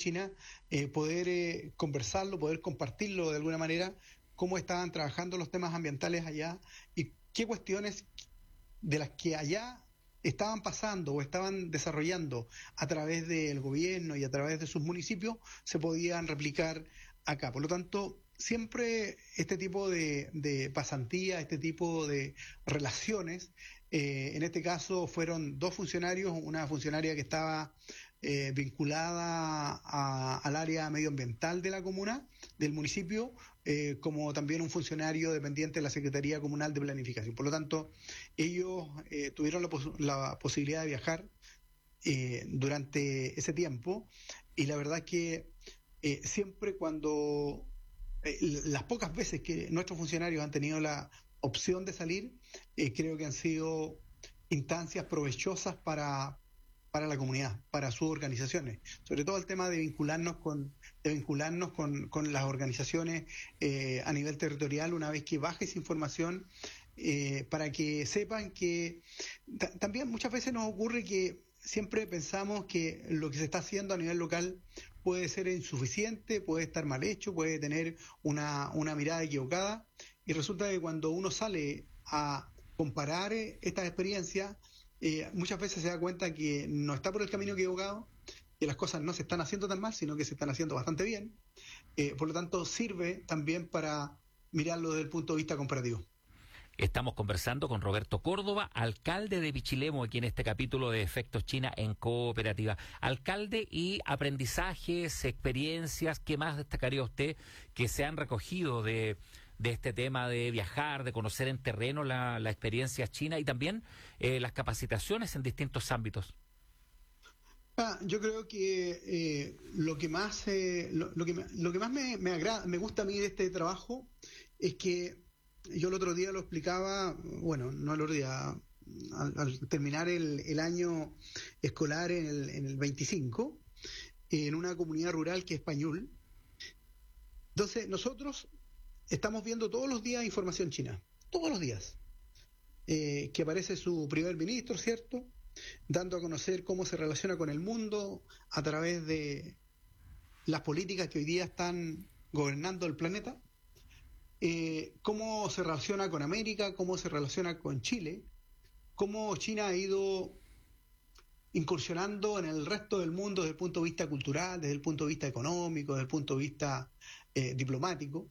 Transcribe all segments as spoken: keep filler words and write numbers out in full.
China, eh, poder eh, conversarlo, poder compartirlo de alguna manera, cómo estaban trabajando los temas ambientales allá y qué cuestiones de las que allá estaban pasando o estaban desarrollando a través del gobierno y a través de sus municipios se podían replicar acá. Por lo tanto, siempre este tipo de, de pasantía, este tipo de relaciones, eh, en este caso fueron dos funcionarios, una funcionaria que estaba eh, vinculada a, al área medioambiental de la comuna, del municipio, eh, como también un funcionario dependiente de la Secretaría Comunal de Planificación. Por lo tanto, ellos eh, tuvieron la, pos- la posibilidad de viajar eh, durante ese tiempo y la verdad que eh, siempre cuando eh, las pocas veces que nuestros funcionarios han tenido la opción de salir, eh, creo que han sido instancias provechosas para, para la comunidad, para sus organizaciones, sobre todo el tema de vincularnos con, de vincularnos con, con las organizaciones eh, a nivel territorial una vez que baje esa información, eh, para que sepan que ta- también muchas veces nos ocurre que siempre pensamos que lo que se está haciendo a nivel local puede ser insuficiente, puede estar mal hecho, puede tener una, una mirada equivocada, y resulta que cuando uno sale a comparar eh, estas experiencias, eh, muchas veces se da cuenta que no está por el camino equivocado, que las cosas no se están haciendo tan mal, sino que se están haciendo bastante bien. Eh, por lo tanto, sirve también para mirarlo desde el punto de vista comparativo. Estamos conversando con Roberto Córdoba, alcalde de Pichilemu, aquí en este capítulo de Efectos China en Cooperativa. Alcalde, y aprendizajes, experiencias, ¿qué más destacaría usted que se han recogido de, de este tema de viajar, de conocer en terreno la, la experiencia china y también eh, las capacitaciones en distintos ámbitos? Ah, yo creo que eh, lo que más eh, lo, lo que me, lo que más me, me agrada, me gusta a mí de este trabajo es que yo el otro día lo explicaba, bueno, no el otro día, al, al terminar el, el año escolar en el, en el veinticinco, en una comunidad rural que es Pañul. Entonces, nosotros estamos viendo todos los días información china, todos los días, eh, que aparece su primer ministro, ¿cierto?, dando a conocer cómo se relaciona con el mundo a través de las políticas que hoy día están gobernando el planeta, eh, cómo se relaciona con América, cómo se relaciona con Chile, cómo China ha ido incursionando en el resto del mundo desde el punto de vista cultural, desde el punto de vista económico, desde el punto de vista eh, diplomático.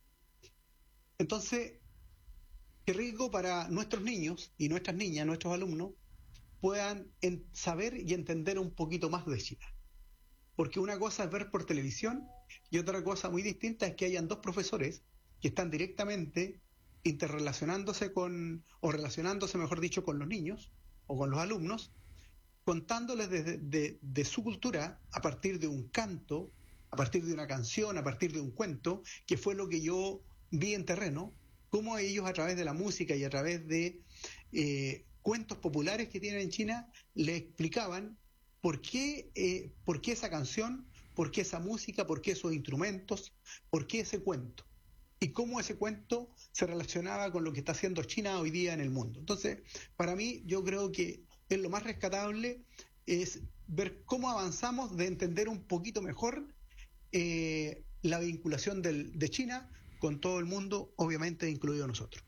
Entonces, qué rico para nuestros niños y nuestras niñas, nuestros alumnos, puedan en saber y entender un poquito más de China. Porque una cosa es ver por televisión y otra cosa muy distinta es que hayan dos profesores que están directamente interrelacionándose con, o relacionándose, mejor dicho, con los niños o con los alumnos, contándoles de, de, de su cultura a partir de un canto, a partir de una canción, a partir de un cuento, que fue lo que yo vi en terreno, cómo ellos a través de la música y a través de eh, cuentos populares que tienen en China le explicaban por qué, eh, por qué esa canción, por qué esa música, por qué esos instrumentos, por qué ese cuento, y cómo ese cuento se relacionaba con lo que está haciendo China hoy día en el mundo. Entonces, para mí, yo creo que es lo más rescatable, es ver cómo avanzamos de entender un poquito mejor eh, la vinculación del, de China con todo el mundo, obviamente incluido nosotros.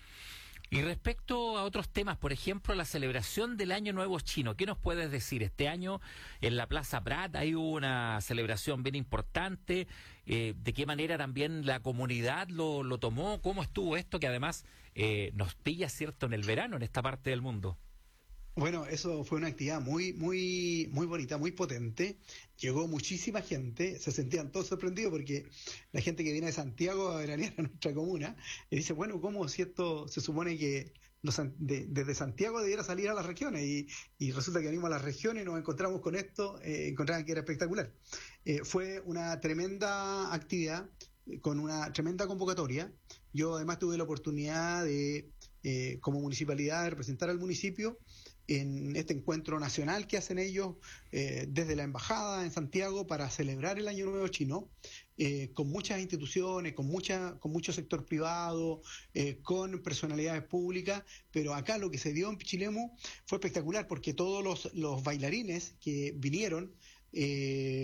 Y respecto a otros temas, por ejemplo, la celebración del Año Nuevo Chino, ¿qué nos puedes decir? Este año en la Plaza Prat hay una celebración bien importante. Eh, ¿De qué manera también la comunidad lo, lo tomó? ¿Cómo estuvo esto que además eh, nos pilla, cierto, en el verano en esta parte del mundo? Bueno, eso fue una actividad muy, muy, muy bonita, muy potente. Llegó muchísima gente, se sentían todos sorprendidos porque la gente que viene de Santiago a veranear a nuestra comuna y dice, bueno, ¿cómo si esto se supone que los, de, desde Santiago debiera salir a las regiones? Y, y resulta que venimos a las regiones y nos encontramos con esto, eh, encontraban que era espectacular. Eh, fue una tremenda actividad, con una tremenda convocatoria. Yo además tuve la oportunidad de, eh, como municipalidad, de representar al municipio en este encuentro nacional que hacen ellos eh, desde la embajada en Santiago para celebrar el Año Nuevo Chino, eh, con muchas instituciones, con mucha, con mucho sector privado, eh, con personalidades públicas, pero acá lo que se dio en Pichilemu fue espectacular porque todos los, los bailarines que vinieron eh,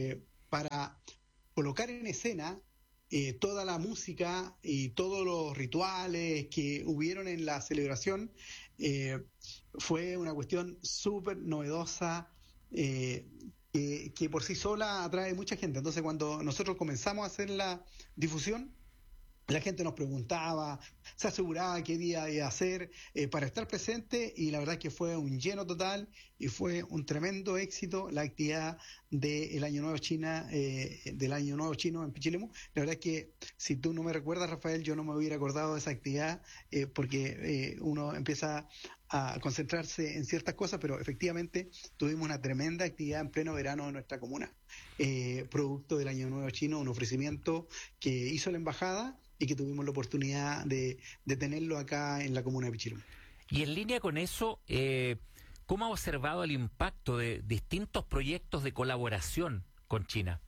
para colocar en escena eh, toda la música y todos los rituales que hubieron en la celebración. Eh, fue una cuestión súper novedosa, eh, que, que por sí sola atrae mucha gente. Entonces, cuando nosotros comenzamos a hacer la difusión, la gente nos preguntaba, se aseguraba qué día iba a hacer eh, para estar presente, y la verdad es que fue un lleno total y fue un tremendo éxito la actividad del Año Nuevo China, eh, del Año Nuevo Chino en Pichilemu. La verdad es que si tú no me recuerdas, Rafael, yo no me hubiera acordado de esa actividad, eh, porque eh, uno empieza a concentrarse en ciertas cosas, pero efectivamente tuvimos una tremenda actividad en pleno verano en nuestra comuna, eh, producto del Año Nuevo Chino, un ofrecimiento que hizo la embajada y que tuvimos la oportunidad de, de tenerlo acá en la comuna de Pichilemu. Y en línea con eso, eh, ¿cómo ha observado el impacto de distintos proyectos de colaboración con China?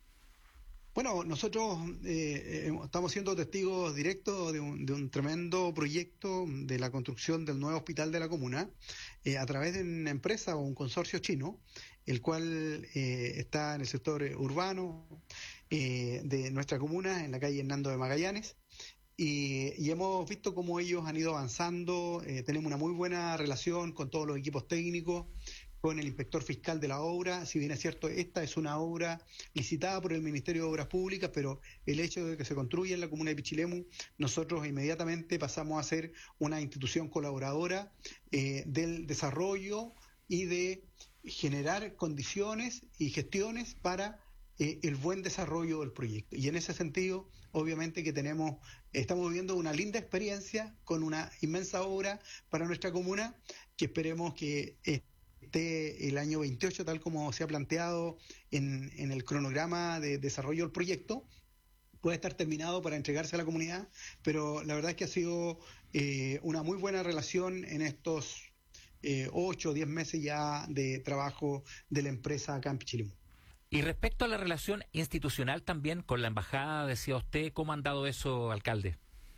Bueno, nosotros eh, eh, estamos siendo testigos directos de un, de un tremendo proyecto de la construcción del nuevo hospital de la comuna, eh, a través de una empresa o un consorcio chino, el cual eh, está en el sector urbano eh, de nuestra comuna, en la calle Hernando de Magallanes, y, y hemos visto cómo ellos han ido avanzando. Eh, tenemos una muy buena relación con todos los equipos técnicos, con el inspector fiscal de la obra. Si bien es cierto, esta es una obra licitada por el Ministerio de Obras Públicas, pero el hecho de que se construya en la comuna de Pichilemu, nosotros inmediatamente pasamos a ser una institución colaboradora eh, del desarrollo y de generar condiciones y gestiones para eh, el buen desarrollo del proyecto. Y en ese sentido, obviamente que tenemos, estamos viviendo una linda experiencia con una inmensa obra para nuestra comuna, que esperemos que eh, esté el año veintiocho, tal como se ha planteado en, en el cronograma de desarrollo del proyecto, puede estar terminado para entregarse a la comunidad, pero la verdad es que ha sido eh, una muy buena relación en estos eh, ocho o diez meses ya de trabajo de la empresa acá en Pichilemu. Y respecto a la relación institucional también con la embajada, decía usted, ¿cómo ha andado eso, alcalde?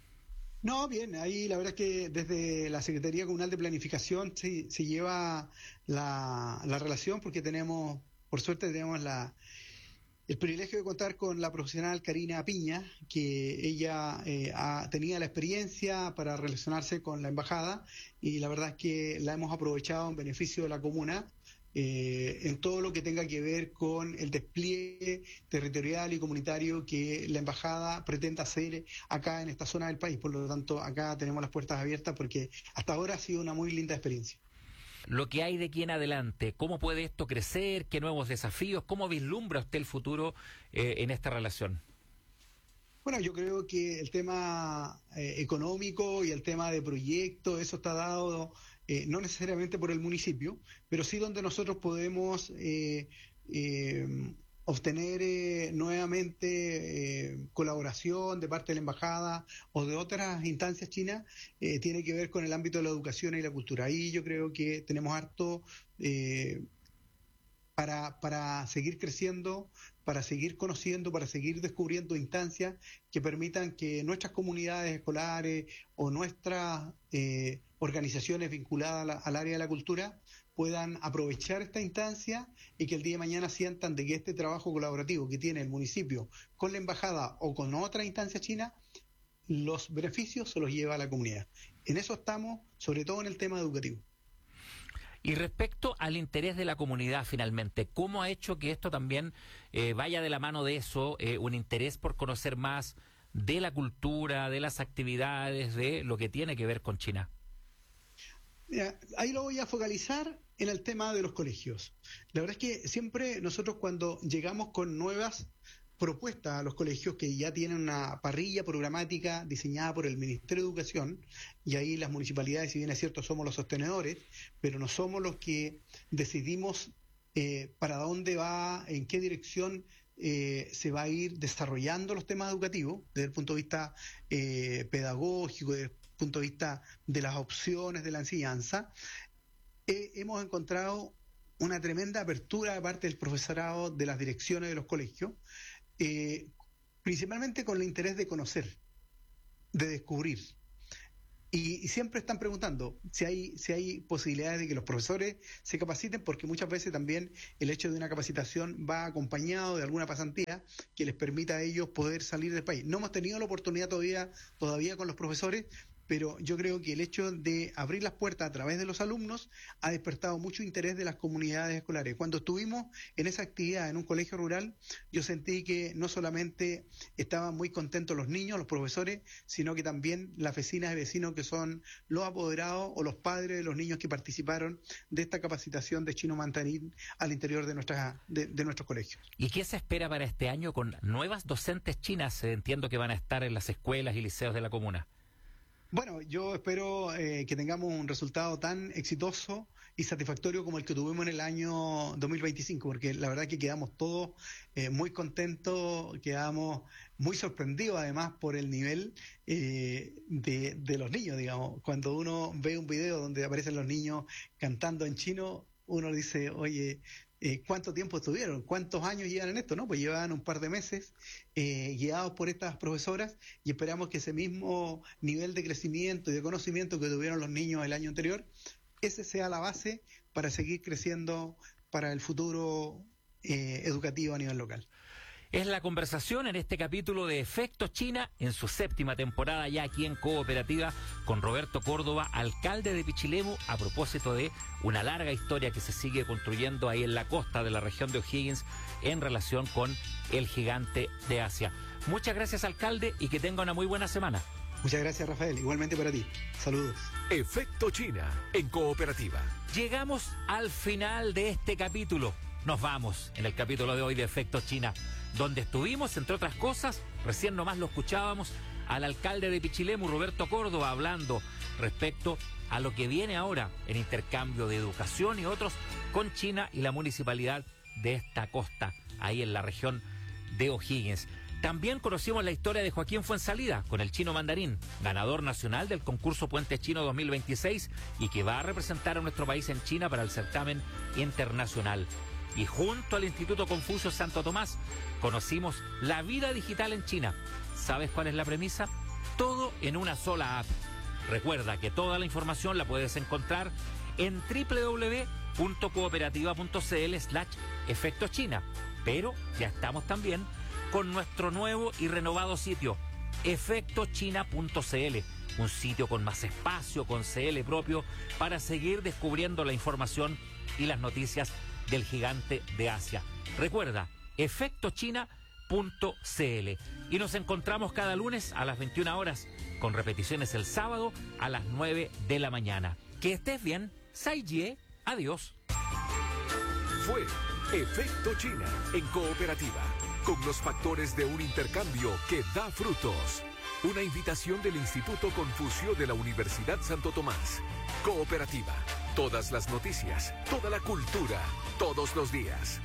No, bien, ahí la verdad es que desde la Secretaría Comunal de Planificación se, se lleva la, la relación, porque tenemos, por suerte tenemos la, el privilegio de contar con la profesional Karina Piña, que ella eh, ha, tenía la experiencia para relacionarse con la embajada, y la verdad es que la hemos aprovechado en beneficio de la comuna, Eh, en todo lo que tenga que ver con el despliegue territorial y comunitario que la embajada pretende hacer acá en esta zona del país. Por lo tanto, acá tenemos las puertas abiertas, porque hasta ahora ha sido una muy linda experiencia. Lo que hay de aquí en adelante, ¿cómo puede esto crecer? ¿Qué nuevos desafíos? ¿Cómo vislumbra usted el futuro eh, en esta relación? Bueno, yo creo que el tema eh, económico y el tema de proyectos, eso está dado eh, no necesariamente por el municipio, pero sí donde nosotros podemos eh, eh, obtener eh, nuevamente eh, colaboración de parte de la embajada o de otras instancias chinas, eh, tiene que ver con el ámbito de la educación y la cultura. Ahí yo creo que tenemos harto eh, para, para seguir creciendo, para seguir conociendo, para seguir descubriendo instancias que permitan que nuestras comunidades escolares o nuestras eh, organizaciones vinculadas a la, al área de la cultura puedan aprovechar esta instancia, y que el día de mañana sientan de que este trabajo colaborativo que tiene el municipio con la embajada o con otra instancia china, los beneficios se los lleva a la comunidad. En eso estamos, sobre todo en el tema educativo. Y respecto al interés de la comunidad, finalmente, ¿cómo ha hecho que esto también eh, vaya de la mano de eso, eh, un interés por conocer más de la cultura, de las actividades, de lo que tiene que ver con China? Mira, ahí lo voy a focalizar en el tema de los colegios. La verdad es que siempre nosotros, cuando llegamos con nuevas propuestas a los colegios que ya tienen una parrilla programática diseñada por el Ministerio de Educación, y ahí las municipalidades, si bien es cierto, somos los sostenedores, pero no somos los que decidimos eh, para dónde va, en qué dirección eh, se va a ir desarrollando los temas educativos desde el punto de vista eh, pedagógico, desde el punto de vista de las opciones de la enseñanza. Eh, hemos encontrado una tremenda apertura de parte del profesorado, de las direcciones de los colegios, eh, principalmente con el interés de conocer, de descubrir. Y, y siempre están preguntando si hay, si hay posibilidades de que los profesores se capaciten, porque muchas veces también el hecho de una capacitación va acompañado de alguna pasantía que les permita a ellos poder salir del país. No hemos tenido la oportunidad todavía, todavía con los profesores, pero yo creo que el hecho de abrir las puertas a través de los alumnos ha despertado mucho interés de las comunidades escolares. Cuando estuvimos en esa actividad en un colegio rural, yo sentí que no solamente estaban muy contentos los niños, los profesores, sino que también las vecinas y vecinos que son los apoderados o los padres de los niños que participaron de esta capacitación de chino mandarín al interior de, nuestras, de, de nuestros colegios. ¿Y qué se espera para este año con nuevas docentes chinas? Entiendo que van a estar en las escuelas y liceos de la comuna. Bueno, yo espero eh, que tengamos un resultado tan exitoso y satisfactorio como el que tuvimos en el año dos mil veinticinco, porque la verdad que quedamos todos eh, muy contentos, quedamos muy sorprendidos además por el nivel eh, de, de los niños, digamos. Cuando uno ve un video donde aparecen los niños cantando en chino, uno dice, oye, eh, ¿cuánto tiempo estuvieron? ¿Cuántos años llevan en esto? ¿No? Pues llevan un par de meses eh, guiados por estas profesoras, y esperamos que ese mismo nivel de crecimiento y de conocimiento que tuvieron los niños el año anterior, ese sea la base para seguir creciendo para el futuro eh, educativo a nivel local. Es la conversación en este capítulo de Efecto China, en su séptima temporada ya aquí en Cooperativa, con Roberto Córdoba, alcalde de Pichilemu, a propósito de una larga historia que se sigue construyendo ahí en la costa de la región de O'Higgins en relación con el gigante de Asia. Muchas gracias, alcalde, y que tenga una muy buena semana. Muchas gracias, Rafael. Igualmente para ti. Saludos. Efecto China en Cooperativa. Llegamos al final de este capítulo. Nos vamos en el capítulo de hoy de Efecto China, donde estuvimos, entre otras cosas, recién nomás lo escuchábamos, al alcalde de Pichilemu, Roberto Córdoba, hablando respecto a lo que viene ahora en intercambio de educación y otros con China y la municipalidad de esta costa, ahí en la región de O'Higgins. También conocimos la historia de Joaquín Fuensalida con el chino mandarín, ganador nacional del concurso Puente Chino dos mil veintiséis y que va a representar a nuestro país en China para el certamen internacional. Y junto al Instituto Confucio Santo Tomás conocimos la vida digital en China. ¿Sabes cuál es la premisa? Todo en una sola app. Recuerda que toda la información la puedes encontrar en doble u doble u doble u punto cooperativa punto c l slash efecto china. Pero ya estamos también con nuestro nuevo y renovado sitio, efecto china punto c l, un sitio con más espacio, con C L propio, para seguir descubriendo la información y las noticias del gigante de Asia. Recuerda, efecto china punto c l. Y nos encontramos cada lunes a las veintiuna horas, con repeticiones el sábado a las nueve de la mañana. Que estés bien. Sai Jie. Adiós. Fue Efecto China en Cooperativa, con los factores de un intercambio que da frutos. Una invitación del Instituto Confucio de la Universidad Santo Tomás. Cooperativa. Todas las noticias, toda la cultura, todos los días.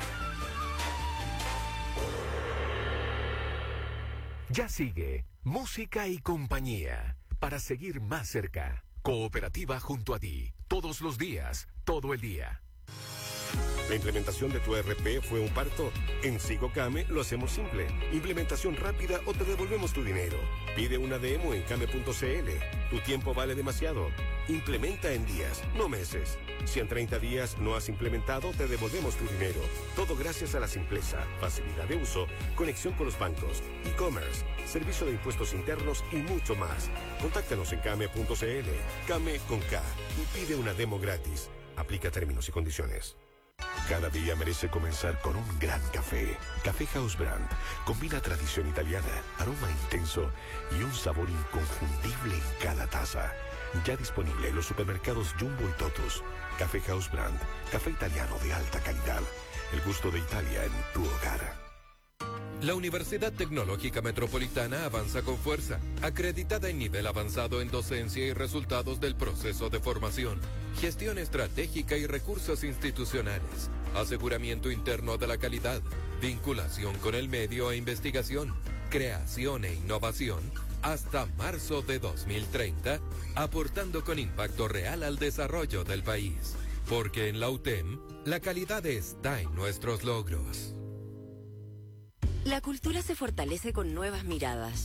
Ya sigue Música y Compañía, para seguir más cerca. Cooperativa junto a ti, todos los días, todo el día. ¿La implementación de tu E R P fue un parto? En SigoCame lo hacemos simple. Implementación rápida o te devolvemos tu dinero. Pide una demo en came punto c l. Tu tiempo vale demasiado. Implementa en días, no meses. Si en treinta días no has implementado, te devolvemos tu dinero. Todo gracias a la simpleza, facilidad de uso, conexión con los bancos, e-commerce, servicio de impuestos internos y mucho más. Contáctanos en came punto c l. Came con K y pide una demo gratis. Aplica términos y condiciones. Cada día merece comenzar con un gran café. Café House Brand combina tradición italiana, aroma intenso y un sabor inconfundible en cada taza. Ya disponible en los supermercados Jumbo y Totus. Café House Brand, café italiano de alta calidad. El gusto de Italia en tu hogar. La Universidad Tecnológica Metropolitana avanza con fuerza, acreditada en nivel avanzado en docencia y resultados del proceso de formación, gestión estratégica y recursos institucionales, aseguramiento interno de la calidad, vinculación con el medio e investigación, creación e innovación, hasta marzo de dos mil treinta, aportando con impacto real al desarrollo del país. Porque en la U T E M, la calidad está en nuestros logros. La cultura se fortalece con nuevas miradas.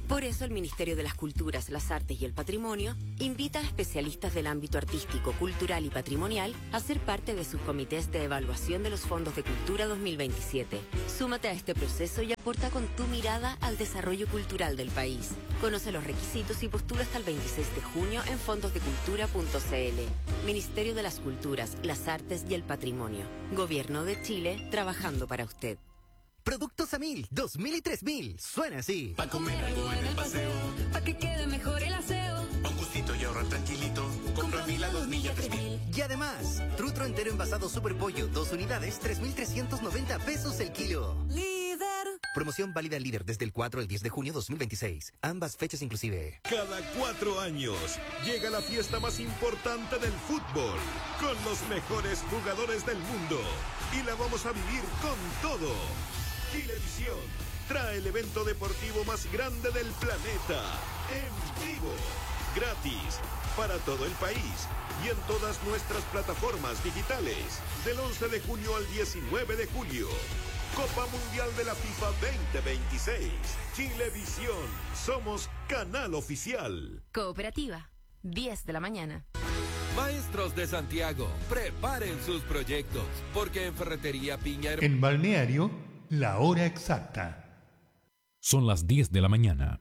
Por eso el Ministerio de las Culturas, las Artes y el Patrimonio invita a especialistas del ámbito artístico, cultural y patrimonial a ser parte de sus comités de evaluación de los fondos de cultura dos mil veintisiete. Súmate a este proceso y aporta con tu mirada al desarrollo cultural del país. Conoce los requisitos y postula hasta el veintiséis de junio en fondos de cultura punto c l. Ministerio de las Culturas, las Artes y el Patrimonio. Gobierno de Chile, trabajando para usted. Productos a mil, dos mil y tres mil. Suena así. Pa' comer algo en el paseo, pa' que quede mejor el aseo. Pa' un gustito y ahorrar tranquilito. Compra mil a dos mil y a tres mil. Y además, trutro entero envasado Super Pollo, dos unidades, tres mil trescientos noventa pesos el kilo. Líder. Promoción válida líder desde el cuatro al diez de junio dos mil veintiséis. Ambas fechas inclusive. Cada cuatro años llega la fiesta más importante del fútbol, con los mejores jugadores del mundo. Y la vamos a vivir con todo. Chilevisión trae el evento deportivo más grande del planeta, en vivo, gratis, para todo el país y en todas nuestras plataformas digitales, del once de junio al diecinueve de julio. Copa Mundial de la FIFA veinte veintiséis. Chilevisión, somos canal oficial. Cooperativa, diez de la mañana. Maestros de Santiago, preparen sus proyectos, porque en Ferretería Piña... En Balneario, la hora exacta. Son las diez de la mañana.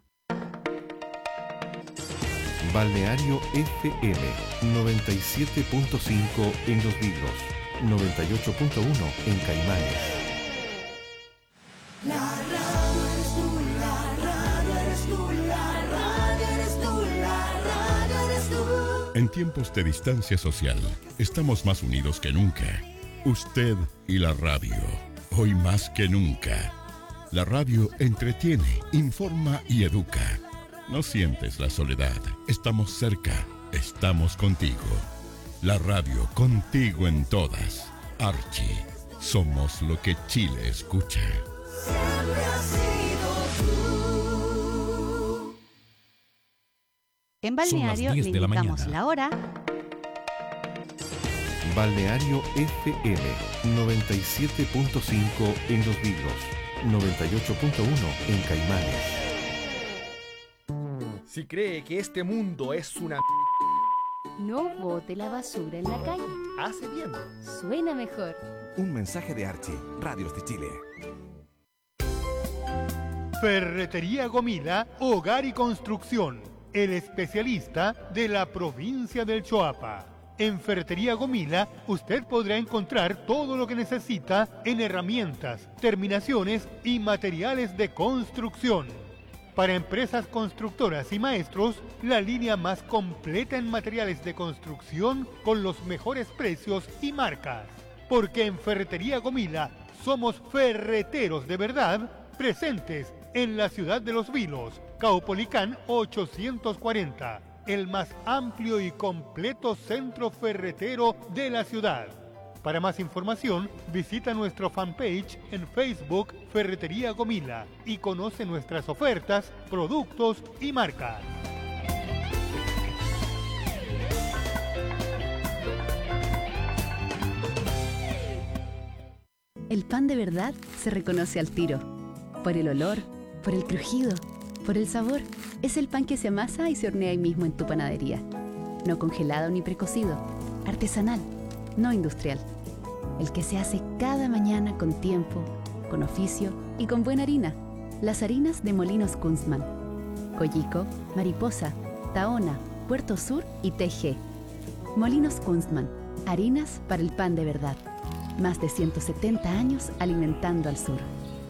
Balneario F M noventa y siete punto cinco en Los Vilos, noventa y ocho punto uno en Caimanes. La radio eres tú, la radio eres tú, la radio eres tú, la radio eres tú. En tiempos de distancia social, estamos más unidos que nunca. Usted y la radio, hoy más que nunca. La radio entretiene, informa y educa. No sientes la soledad, estamos cerca, estamos contigo. La radio contigo en todas. Archie, somos lo que Chile escucha. Siempre has sido tú. En Balneario le indicamos la hora. Balneario F M noventa y siete punto cinco en Los Vilos, noventa y ocho punto uno en Caimanes. Si cree que este mundo es una... No bote la basura en la calle. Hace bien. Suena mejor. Un mensaje de Archie, Radios de Chile. Ferretería Gomila, Hogar y Construcción. El especialista de la provincia del Choapa. En Ferretería Gomila, usted podrá encontrar todo lo que necesita en herramientas, terminaciones y materiales de construcción. Para empresas constructoras y maestros, la línea más completa en materiales de construcción con los mejores precios y marcas. Porque en Ferretería Gomila somos ferreteros de verdad, presentes en la ciudad de Los Vilos, Caupolicán ochocientos cuarenta, el más amplio y completo centro ferretero de la ciudad. Para más información, visita nuestro fanpage en Facebook Ferretería Gomila y conoce nuestras ofertas, productos y marcas. El pan de verdad se reconoce al tiro. Por el olor, por el crujido, por el sabor. Es el pan que se amasa y se hornea ahí mismo en tu panadería. No congelado ni precocido. Artesanal, no industrial. El que se hace cada mañana con tiempo, con oficio y con buena harina. Las harinas de Molinos Kunstmann. Coyico, Mariposa, Tahona, Puerto Sur y T G. Molinos Kunstmann. Harinas para el pan de verdad. Más de ciento setenta años alimentando al sur.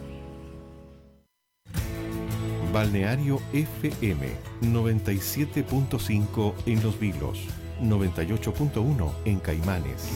Balneario F M noventa y siete punto cinco en Los Vilos, noventa y ocho punto uno en Caimanes.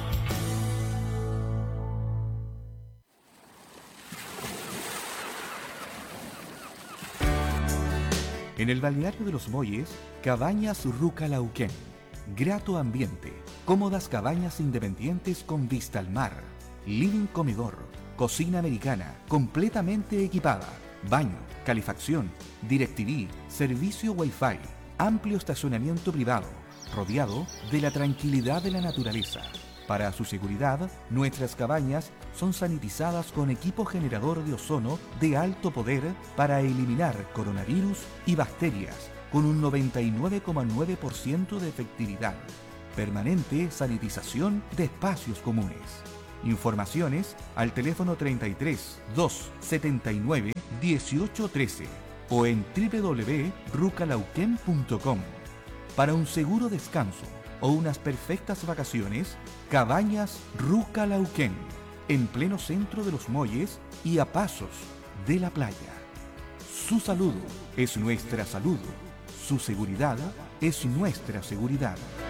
En el balneario de Los Molles, Cabañas Ruca Lauquén. Grato ambiente, cómodas cabañas independientes con vista al mar, living comedor, cocina americana, completamente equipada, baño, calefacción, DirecTV, servicio Wi-Fi, amplio estacionamiento privado, rodeado de la tranquilidad de la naturaleza. Para su seguridad, nuestras cabañas son sanitizadas con equipo generador de ozono de alto poder para eliminar coronavirus y bacterias, con un noventa y nueve coma nueve por ciento de efectividad. Permanente sanitización de espacios comunes. Informaciones al teléfono treinta y tres, doscientos setenta y nueve, dieciocho trece o en doble u doble u doble u punto rucalauquén punto com. Para un seguro descanso o unas perfectas vacaciones, Cabañas Rucalauquén, en pleno centro de Los Molles y a pasos de la playa. Su salud es nuestra salud. Su seguridad es nuestra seguridad.